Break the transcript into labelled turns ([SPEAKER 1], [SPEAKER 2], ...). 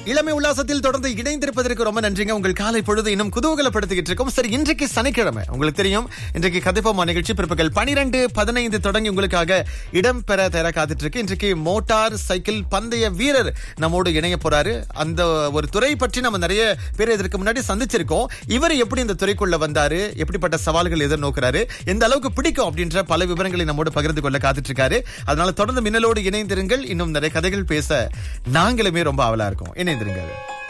[SPEAKER 1] இளமை உல்லாசத்தில் தொடர்ந்து இணைந்திருப்பதற்கு ரொம்ப நன்றிங்க. உங்கள் காலை பொழுது இன்னும் குதூகலப்படுத்திக்கிட்டு இருக்கோம். சரி, இன்றைக்கு சனிக்கிழமை, உங்களுக்கு தெரியும், இன்றைக்கு கதைப்போமா நிகழ்ச்சி பிற்பகல் 12:15 தொடங்கி உங்களுக்காக இடம்பெற தயாரா காத்துட்டு இருக்கு. இன்றைக்கு மோட்டார் சைக்கிள் பந்தய வீரர் நம்மோடு இணைய போறாரு. அந்த ஒரு துறை பற்றி நம்ம நிறைய பேர் இதற்கு முன்னாடி சந்திச்சிருக்கோம். இவர் எப்படி இந்த துறைக்குள்ள வந்தாரு, எப்படிப்பட்ட சவால்கள் எதிர்நோக்கிறாரு, எந்த அளவுக்கு பிடிக்கும் அப்படின்ற பல விவரங்களை நம்மோடு பகிர்ந்து கொள்ள காத்துட்டு இருக்காரு. அதனால தொடர்ந்து மின்னலோடு இணைந்திருங்கள். இன்னும் நிறைய கதைகள் பேச நாங்களுமே ரொம்ப ஆவலா இருக்கோம். இணைந்திருங்கள்.